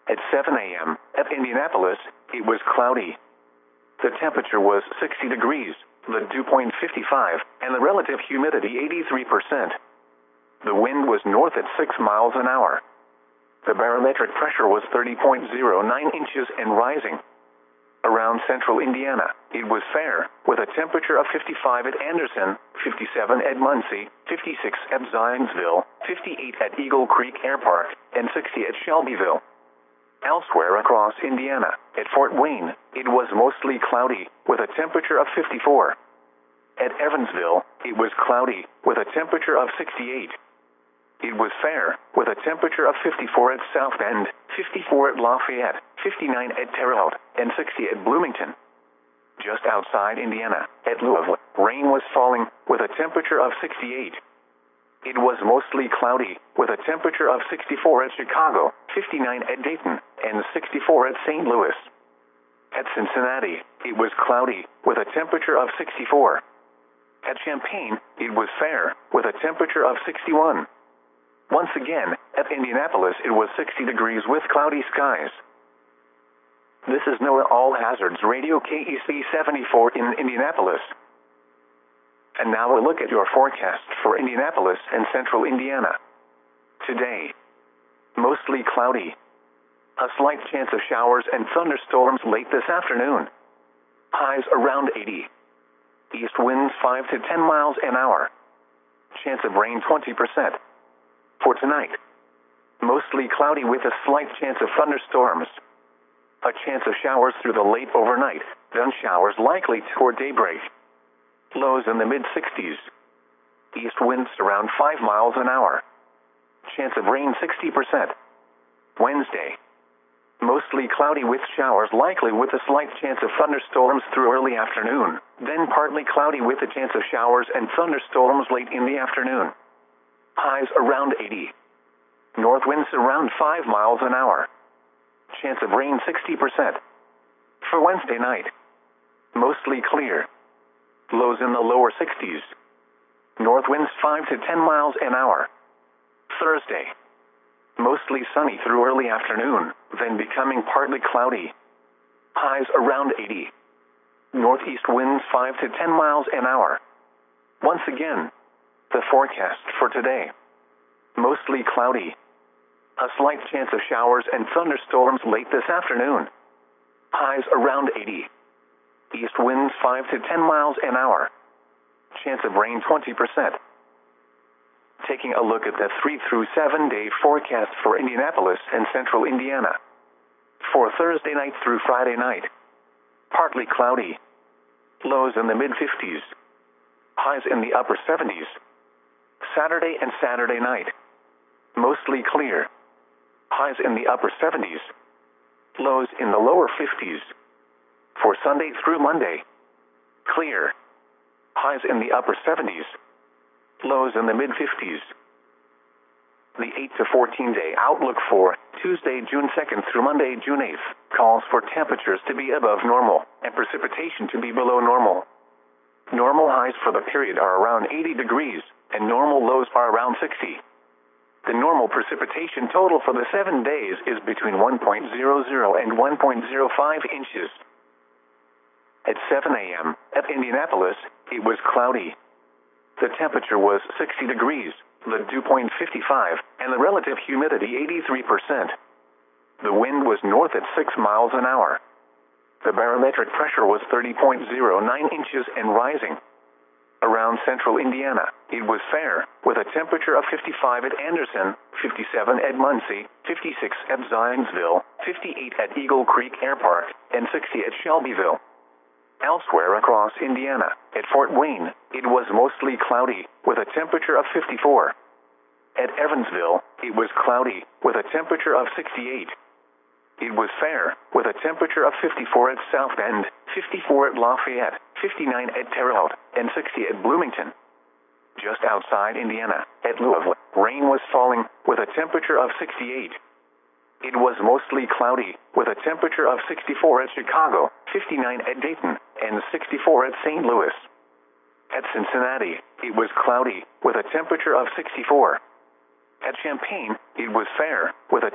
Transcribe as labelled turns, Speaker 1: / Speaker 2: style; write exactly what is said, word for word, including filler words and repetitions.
Speaker 1: At seven a m at Indianapolis, it was cloudy. The temperature was sixty degrees, the dew point fifty-five, and the relative humidity eighty-three percent. The wind was north at six miles an hour. The barometric pressure was thirty point zero nine inches and rising. Around central Indiana, it was fair, with a temperature of fifty-five at Anderson, fifty-seven at Muncie, fifty-six at Zionsville, fifty-eight at Eagle Creek Air Park, and sixty at Shelbyville. Elsewhere across Indiana, at Fort Wayne, it was mostly cloudy, with a temperature of fifty-four. At Evansville, it was cloudy, with a temperature of sixty-eight. It was fair, with a temperature of fifty-four at South Bend, fifty-four at Lafayette, fifty-nine at Terre Haute, and sixty at Bloomington. Just outside Indiana, at Louisville, rain was falling, with a temperature of sixty-eight. It was mostly cloudy, with a temperature of sixty-four at Chicago, fifty-nine at Dayton, and sixty-four at Saint Louis. At Cincinnati, it was cloudy, with a temperature of sixty-four. At Champaign, it was fair, with a temperature of sixty-one. Once again, at Indianapolis it was sixty degrees with cloudy skies. This is NOAA All Hazards Radio K E C seventy-four in Indianapolis. And now a look at your forecast for Indianapolis and central Indiana. Today, mostly cloudy. A slight chance of showers and thunderstorms late this afternoon. Highs around eighty. East winds five to ten miles an hour. Chance of rain twenty percent. For tonight, mostly cloudy with a slight chance of thunderstorms. A chance of showers through the late overnight, then showers likely toward daybreak. Lows in the mid-sixties. East winds around five miles an hour. Chance of rain sixty percent. Wednesday, mostly cloudy with showers likely with a slight chance of thunderstorms through early afternoon, then partly cloudy with a chance of showers and thunderstorms late in the afternoon. Highs around eighty. North winds around five miles an hour. Chance of rain sixty percent. For Wednesday night, mostly clear. Lows in the lower sixties. North winds five to ten miles an hour. Thursday, mostly sunny through early afternoon, then becoming partly cloudy. Highs around eighty. Northeast winds five to ten miles an hour. Once again, the forecast for today. Mostly cloudy. A slight chance of showers and thunderstorms late this afternoon. Highs around eighty. East winds five to ten miles an hour. Chance of rain twenty percent. Taking a look at the three through seven day forecast for Indianapolis and central Indiana. For Thursday night through Friday night, partly cloudy. Lows in the mid-fifties. Highs in the upper seventies. Saturday and Saturday night, mostly clear. Highs in the upper seventies. Lows in the lower fifties. For Sunday through Monday, clear. Highs in the upper seventies. Lows in the mid-fifties. The eight to fourteen day outlook for Tuesday, June second through Monday, June eighth, calls for temperatures to be above normal and precipitation to be below normal. Normal highs for the period are around eighty degrees, and normal lows are around sixty. The normal precipitation total for the seven days is between one point zero zero and one point zero five inches. At seven a m at Indianapolis, it was cloudy. The temperature was sixty degrees, the dew point fifty-five, and the relative humidity eighty-three percent. The wind was north at six miles an hour. The barometric pressure was thirty point zero nine inches and rising. Around central Indiana, it was fair, with a temperature of fifty-five at Anderson, fifty-seven at Muncie, fifty-six at Zionsville, fifty-eight at Eagle Creek Air Park, and sixty at Shelbyville. Elsewhere across Indiana, at Fort Wayne, it was mostly cloudy, with a temperature of fifty-four. At Evansville, it was cloudy, with a temperature of sixty-eight. It was fair, with a temperature of fifty-four at South Bend, fifty-four at Lafayette, fifty-nine at Terre Haute, and sixty at Bloomington. Just outside Indiana, at Louisville, rain was falling, with a temperature of sixty-eight. It was mostly cloudy, with a temperature of sixty-four at Chicago, fifty-nine at Dayton, and sixty-four at Saint Louis. At Cincinnati, it was cloudy, with a temperature of sixty-four. At Champaign, it was fair, with a